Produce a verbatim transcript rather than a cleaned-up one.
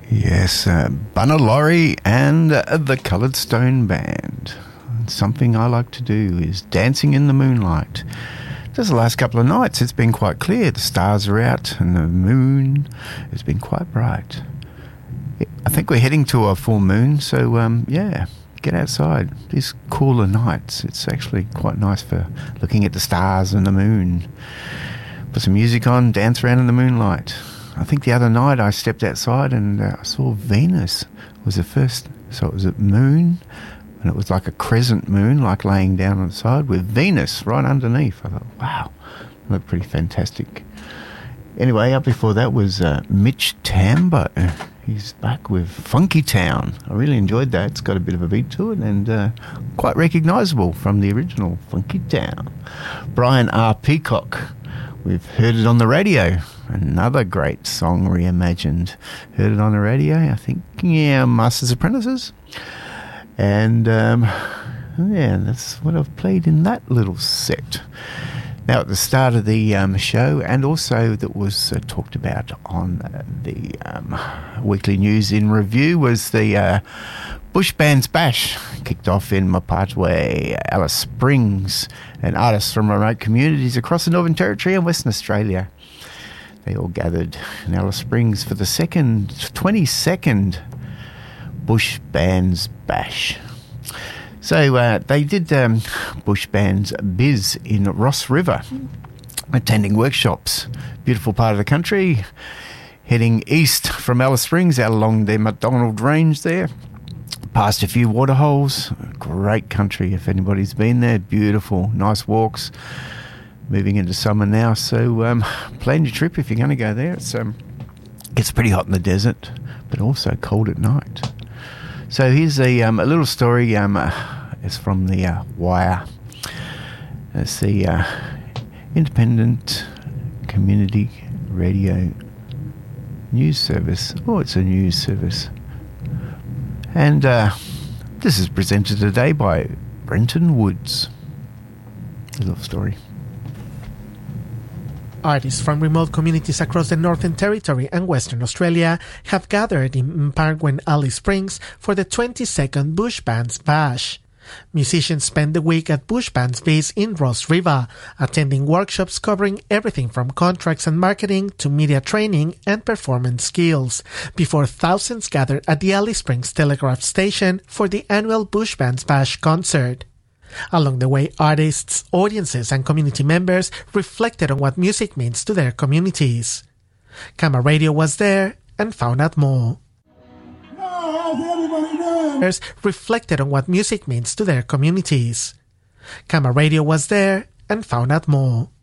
Yes, uh, Bunna Laurie and uh, the Coloured Stone Band. Something I like to do is dancing in the moonlight. Just the last couple of nights, it's been quite clear. The stars are out and the moon has been quite bright. I think we're heading to a full moon, so um, yeah, get outside. These cooler nights, it's actually quite nice for looking at the stars and the moon. Put some music on, dance around in the moonlight. I think the other night I stepped outside and uh, I saw Venus. It was the first, so it was at moon, and it was like a crescent moon, like laying down on the side with Venus right underneath. I thought, wow, that looked pretty fantastic. Anyway, up before that was uh, Mitch Tambo. He's back with Funky Town. I really enjoyed that. It's got a bit of a beat to it and uh, quite recognisable from the original Funky Town. Brian R. Peacock. We've heard it on the radio. Another great song reimagined. Heard it on the radio, I think, yeah, Masters Apprentices. And, um, yeah, that's what I've played in that little set. Now, at the start of the um, show, and also that was uh, talked about on uh, the um, Weekly News in Review, was the uh, Bush Bands Bash. Kicked off in Mapatwe, Alice Springs, and artists from remote communities across the Northern Territory and Western Australia. They all gathered in Alice Springs for the second, twenty-second Bush Bands Bash. So uh, they did um, Bush Bands Biz in Ross River, attending workshops. Beautiful part of the country. Heading east from Alice Springs, out along the McDonald Range there. Past a few waterholes. Great country if anybody's been there. Beautiful, nice walks. Moving into summer now, so um, plan your trip if you're going to go there. It's um, it's pretty hot in the desert, but also cold at night. So here's a um, a little story. Um, uh, it's from the uh, Wire. It's the uh, Independent Community Radio News Service. Oh, it's a news service. And uh, this is presented today by Brenton Woods. A little story. Artists from remote communities across the Northern Territory and Western Australia have gathered in Mpargwen and Alice Springs for the twenty-second Bush Bands Bash. Musicians spent the week at Bush Bands Biz in Ross River, attending workshops covering everything from contracts and marketing to media training and performance skills, before thousands gathered at the Alice Springs Telegraph Station for the annual Bush Bands Bash concert. Along the way, artists, audiences, and community members reflected on what music means to their communities. Kama Radio was there and found out more. Reflected on what music means to their communities. Kama Radio was there and found out more.